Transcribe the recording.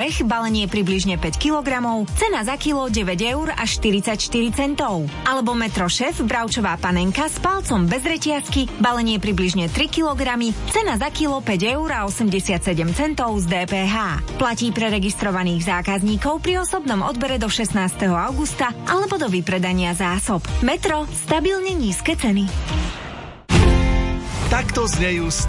šéf, balenie približne 5 kg, cena za kilo 9 eur až 44 centov. Alebo metro šéf, bravčová panenka s palcom bez reťazky, balenie približne 3 kg, cena za kilo 5 eur a 87 centov z DPH. Platí pre registrovaných zákazníkov pri osobnom odbere do 16. augusta alebo do vypredania zásob. Metro, stabilne nízke ceny. Takto znejú